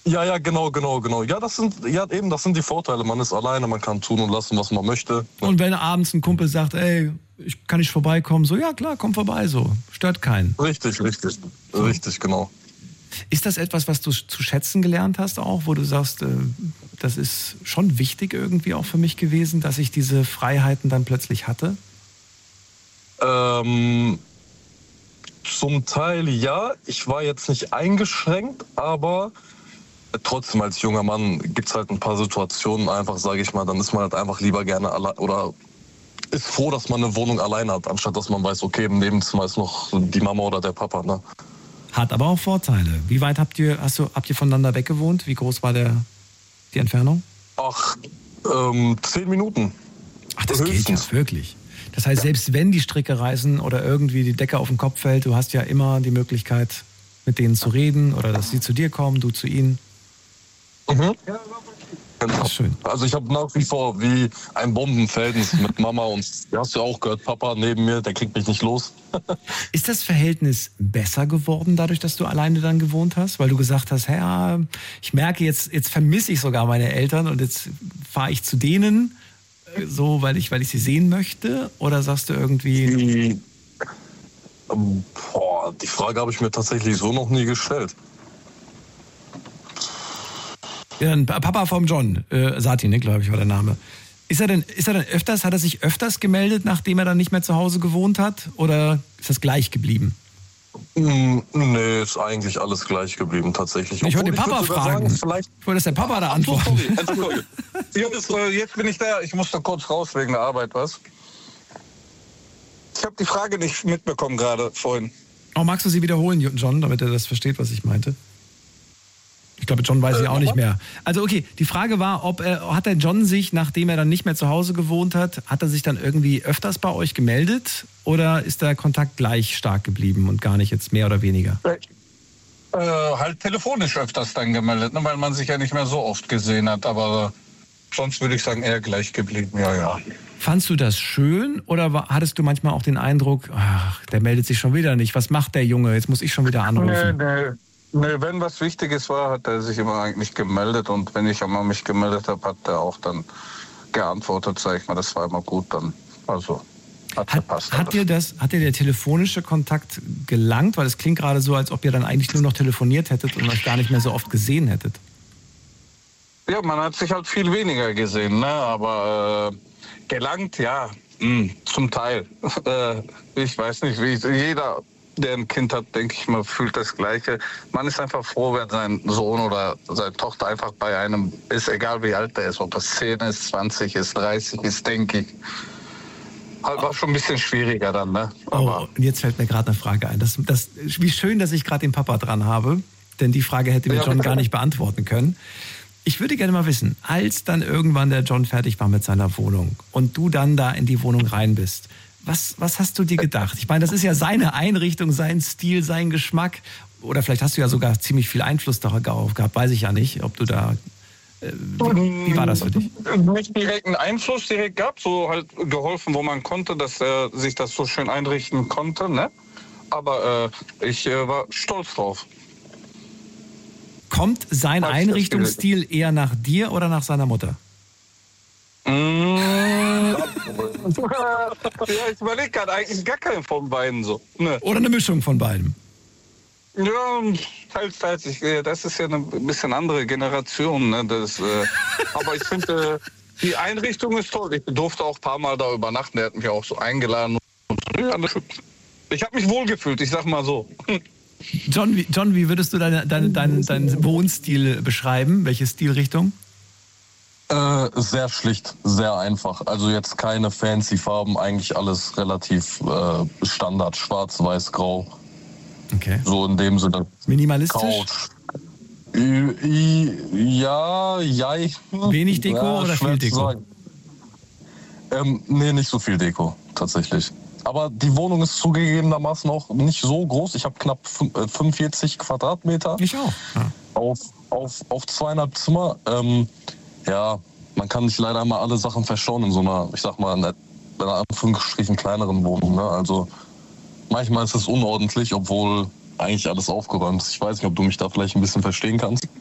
Ja, genau. Ja, das sind die Vorteile. Man ist alleine, man kann tun und lassen, was man möchte. Und wenn abends ein Kumpel sagt, ey, kann ich vorbeikommen? So, ja klar, komm vorbei, so. Stört keinen. Richtig, genau. Ist das etwas, was du zu schätzen gelernt hast auch, wo du sagst, das ist schon wichtig irgendwie auch für mich gewesen, dass ich diese Freiheiten dann plötzlich hatte? Zum Teil ja. Ich war jetzt nicht eingeschränkt, aber trotzdem als junger Mann gibt es halt ein paar Situationen einfach, sage ich mal, dann ist man halt einfach lieber gerne allein oder ist froh, dass man eine Wohnung alleine hat, anstatt dass man weiß, okay, im Nebenzimmer ist noch die Mama oder der Papa, ne? Hat aber auch Vorteile. Wie weit habt ihr voneinander weggewohnt? Wie groß war die Entfernung? Ach, 10 Minuten. Ach, das geht ja wirklich. Das heißt, selbst wenn die Stricke reißen oder irgendwie die Decke auf den Kopf fällt, du hast ja immer die Möglichkeit, mit denen zu reden oder dass sie zu dir kommen, du zu ihnen. Mhm. Das ist schön. Also ich habe nach wie vor wie ein Bombenfeld mit Mama und hast du ja auch gehört, Papa neben mir, der kriegt mich nicht los. Ist das Verhältnis besser geworden dadurch, dass du alleine dann gewohnt hast? Weil du gesagt hast, ja, ich merke jetzt vermisse ich sogar meine Eltern und jetzt fahre ich zu denen, so weil ich sie sehen möchte? Oder sagst du irgendwie... Die Frage habe ich mir tatsächlich so noch nie gestellt. Ja, Papa vom John, Sati, ne, glaube ich, war der Name. Hat er sich öfters gemeldet, nachdem er dann nicht mehr zu Hause gewohnt hat? Oder ist das gleich geblieben? Nee, ist eigentlich alles gleich geblieben, tatsächlich. Ich wollte den Papa fragen. Ich wollte, dass der Papa da antwortet. Jetzt bin ich da. Ich musste kurz raus wegen der Arbeit, was? Ich habe die Frage nicht mitbekommen gerade vorhin. Oh, magst du sie wiederholen, John, damit er das versteht, was ich meinte? Ich glaube, John weiß sie auch nicht mehr. Also okay, die Frage war, hat der John sich, nachdem er dann nicht mehr zu Hause gewohnt hat er sich dann irgendwie öfters bei euch gemeldet? Oder ist der Kontakt gleich stark geblieben und gar nicht jetzt mehr oder weniger? Halt telefonisch öfters dann gemeldet, ne, weil man sich ja nicht mehr so oft gesehen hat. Aber sonst würde ich sagen, eher gleich geblieben, ja. Fandst du das schön oder hattest du manchmal auch den Eindruck, ach, der meldet sich schon wieder nicht, was macht der Junge, jetzt muss ich schon wieder anrufen? Nee, wenn was Wichtiges war, hat er sich immer eigentlich gemeldet und wenn ich einmal mich gemeldet habe, hat er auch dann geantwortet, sag ich mal, das war immer gut dann, also hat gepasst. Hat dir der telefonische Kontakt gelangt, weil es klingt gerade so, als ob ihr dann eigentlich nur noch telefoniert hättet und euch gar nicht mehr so oft gesehen hättet? Ja, man hat sich halt viel weniger gesehen, ne, aber gelangt, ja, zum Teil. Ich weiß nicht, jeder, der ein Kind hat, denke ich mal, fühlt das Gleiche. Man ist einfach froh, wenn sein Sohn oder seine Tochter einfach bei einem ist, egal wie alt er ist, ob es 10 ist, 20 ist, 30 ist, denke ich. Halt war schon ein bisschen schwieriger dann, ne? Aber und jetzt fällt mir gerade eine Frage ein. Wie schön, dass ich gerade den Papa dran habe, denn die Frage hätte mir John gar nicht beantworten können. Ich würde gerne mal wissen, als dann irgendwann der John fertig war mit seiner Wohnung und du dann da in die Wohnung rein bist, was hast du dir gedacht? Ich meine, das ist ja seine Einrichtung, sein Stil, sein Geschmack. Oder vielleicht hast du ja sogar ziemlich viel Einfluss darauf gehabt, weiß ich ja nicht, ob du da... Wie war das für dich? Nicht direkt einen Einfluss gab, so halt geholfen, wo man konnte, dass er sich das so schön einrichten konnte, ne? Aber ich war stolz drauf. Kommt sein Einrichtungsstil eher nach dir oder nach seiner Mutter? Ja, ich überlege gerade eigentlich gar keinen von beiden so. Ne. Oder eine Mischung von beiden? Ja, teils. Das ist ja eine bisschen andere Generation. Ne? Aber ich finde, die Einrichtung ist toll. Ich durfte auch ein paar Mal da übernachten. Der hat mich auch so eingeladen. Ich habe mich wohlgefühlt, ich sag mal so. John, wie würdest du deinen Wohnstil beschreiben? Welche Stilrichtung? Sehr schlicht, sehr einfach. Also jetzt keine fancy Farben, eigentlich alles relativ Standard, schwarz, weiß, grau. Okay. So in dem Sinne. Minimalistisch? Couch. Ja. Wenig Deko oder viel Deko? Nee, nicht so viel Deko, tatsächlich. Aber die Wohnung ist zugegebenermaßen auch nicht so groß. Ich habe knapp 45 Quadratmeter. Ich auch. Ja. Auf 2,5 Zimmer. Ja, man kann nicht leider mal alle Sachen verschauen in so einer, ich sag mal, in einer Anführungsstrichen kleineren Wohnung. Ne? Also manchmal ist es unordentlich, obwohl eigentlich alles aufgeräumt ist. Ich weiß nicht, ob du mich da vielleicht ein bisschen verstehen kannst.